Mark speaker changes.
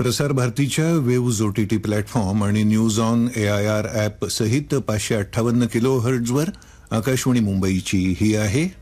Speaker 1: प्रसार भारतीच्या waves OTT platform आणि न्यूज ऑन AIR ॲप सहित 558 किलोहर्ट्झवर आकाशवाणी मुंबईची ही आहे